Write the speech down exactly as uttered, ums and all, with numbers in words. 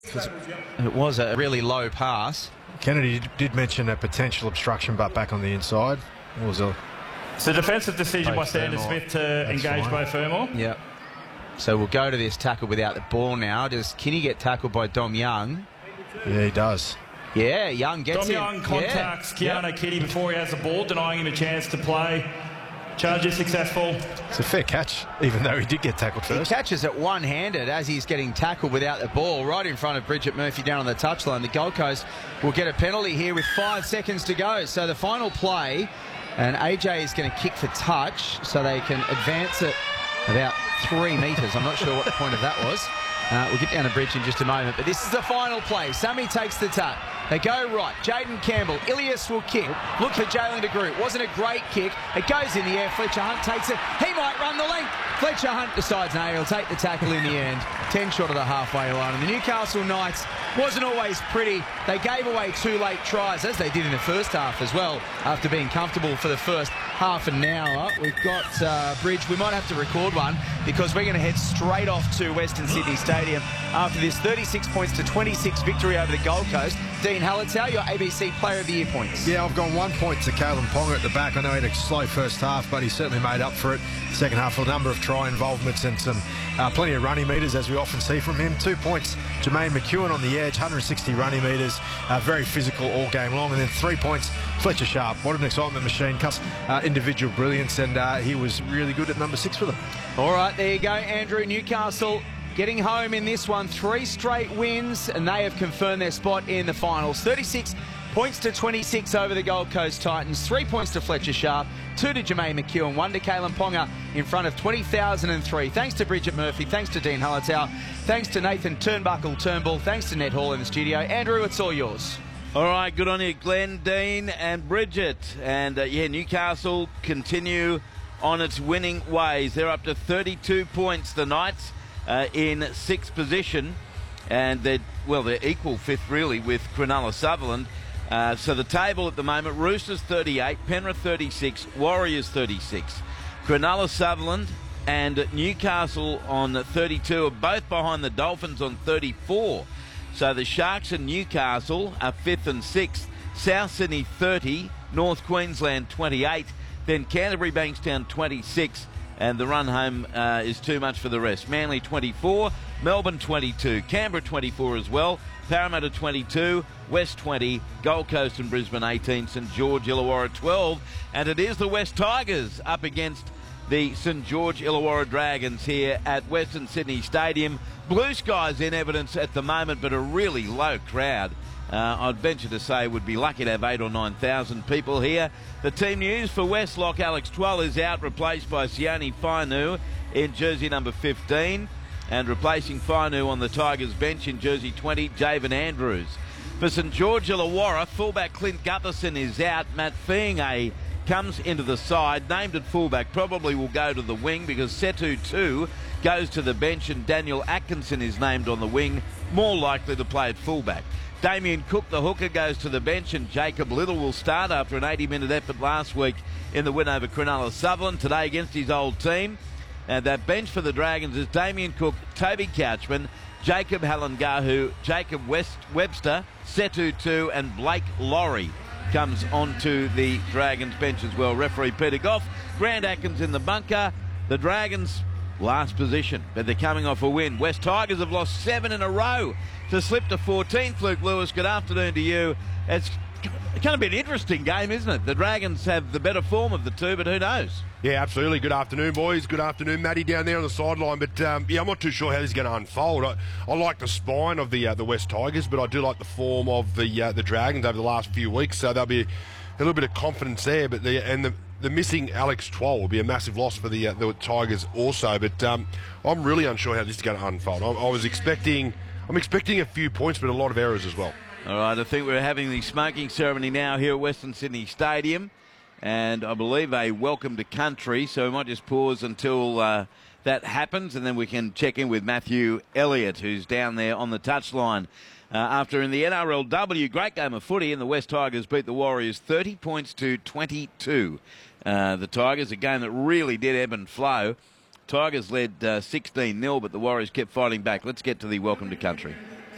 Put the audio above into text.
It was a really low pass. Kennedy did mention a potential obstruction, but back on the inside. It was a... It's a defensive decision by Sanders Smith to engage Beau Fermor. Yep. So we'll go to this tackle without the ball now. Does Kinney get tackled by Dom Young? Yeah, he does. Yeah, Young gets Dom him. Young contacts yeah. Keano yep. Kitty before he has the ball, denying him a chance to play. Charge is successful. It's a fair catch, even though he did get tackled first. He catches it one-handed as he's getting tackled without the ball, right in front of Bridget Murphy down on the touchline. The Gold Coast will get a penalty here with five seconds to go. So the final play, and A J is going to kick for touch, so they can advance it about three metres. I'm not sure what the point of that was. Uh, we'll get down the bridge in just a moment, but this is the final play. Sammy takes the tap. They go right. Jaden Campbell. Ilias will kick. Look for Jalen de Groot. Wasn't a great kick. It goes in the air. Fletcher Hunt takes it. He might run the length. Fletcher Hunt decides, no, he'll take the tackle in the end. ten short of the halfway line. And the Newcastle Knights wasn't always pretty. They gave away two late tries, as they did in the first half as well, after being comfortable for the first half an hour. We've got uh, Bridge. We might have to record one because we're going to head straight off to Western Sydney Stadium after this thirty-six points to twenty-six victory over the Gold Coast. Dean Hallertau, your A B C Player of the Year points. Yeah, I've gone one point to Kalyn Ponga at the back. I know he had a slow first half, but he certainly made up for it. Second half, a number of try involvements and some uh, plenty of running metres, as we often see from him. Two points, Jermaine McEwen on the edge, one hundred sixty running metres, uh, very physical all game long. And then three points, Fletcher Sharp. What an excitement machine. Uh, individual brilliance, and uh, he was really good at number six for them. All right, there you go, Andrew. Newcastle getting home in this one. Three straight wins, and they have confirmed their spot in the finals. thirty-six points to twenty-six over the Gold Coast Titans. Three points to Fletcher Sharp, two to Jermaine McEwen, one to Kalyn Ponga in front of twenty thousand three. Thanks to Bridget Murphy, thanks to Dean Hallertau, thanks to Nathan Turnbuckle Turnbull, thanks to Ned Hall in the studio. Andrew, it's all yours. All right, good on you, Glenn, Dean and Bridget. And, uh, yeah, Newcastle continue on its winning ways. They're up to thirty-two points, the Knights, uh, in sixth position. And, they're, well, they're equal fifth, really, with Cronulla Sutherland. Uh, so the table at the moment, Roosters thirty-eight, Penrith thirty-six, Warriors thirty-six. Cronulla Sutherland and Newcastle on thirty-two are both behind the Dolphins on thirty-four. So the Sharks and Newcastle are fifth and sixth. South Sydney thirty, North Queensland twenty-eight, then Canterbury Bankstown twenty-six, and the run home uh, is too much for the rest. Manly twenty-four, Melbourne twenty-two, Canberra twenty-four as well, Parramatta twenty-two, West twenty, Gold Coast and Brisbane eighteen, St George Illawarra twelve, and it is the West Tigers up against the St George Illawarra Dragons here at Western Sydney Stadium. Blue skies in evidence at the moment, but a really low crowd. Uh, I'd venture to say would be lucky to have eight or nine thousand people here. The team news for Westlock: Alex Twell is out, replaced by Sione Fainu in jersey number fifteen, and replacing Fainu on the Tigers bench in jersey twenty, Javen Andrews. For St George Illawarra, fullback Clint Gutherson is out. Matt Fiinge comes into the side, named at fullback, probably will go to the wing because Setu two goes to the bench and Daniel Atkinson is named on the wing, more likely to play at fullback. Damien Cook, the hooker, goes to the bench, and Jacob Little will start after an eighty minute effort last week in the win over Cronulla Sutherland, today against his old team. And that bench for the Dragons is Damien Cook, Toby Couchman, Jacob Halangahu, Jacob West Webster, Setu two, and Blake Laurie comes onto the Dragons bench as well. Referee Peter Goff, Grant Atkins in the bunker. The Dragons last position, but they're coming off a win. West Tigers have lost seven in a row to slip to fourteenth. Luke Lewis, good afternoon to you. It's going to be an interesting game, isn't it? The Dragons have the better form of the two, but who knows? Yeah, absolutely. Good afternoon, boys. Good afternoon, Matty, down there on the sideline. But, um, yeah, I'm not too sure how this is going to unfold. I, I like the spine of the uh, the West Tigers, but I do like the form of the uh, the Dragons over the last few weeks. So there'll be a little bit of confidence there. But the, and the, the missing Alex Twell will be a massive loss for the, uh, the Tigers also. But um, I'm really unsure how this is going to unfold. I, I was expecting... I'm expecting a few points, but a lot of errors as well. All right, I think we're having the smoking ceremony now here at Western Sydney Stadium, and I believe a welcome to country, so we might just pause until uh, that happens, and then we can check in with Matthew Elliott, who's down there on the touchline. Uh, after in the N R L W, great game of footy, and the West Tigers beat the Warriors thirty points to twenty-two. Uh, the Tigers, a game that really did ebb and flow. Tigers led uh, sixteen nil, but the Warriors kept fighting back. Let's get to the welcome to country.